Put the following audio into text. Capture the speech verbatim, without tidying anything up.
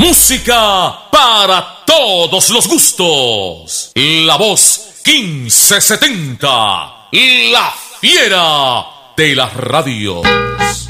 Música para todos los gustos. La voz quince setenta, la fiera de la radio.